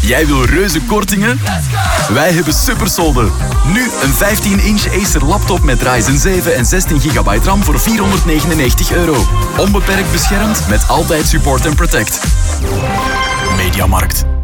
Jij wil reuze kortingen? Wij hebben supersolden. Nu een 15-inch Acer laptop met Ryzen 7 en 16 GB RAM voor €499. Onbeperkt beschermd met altijd support en protect. Mediamarkt.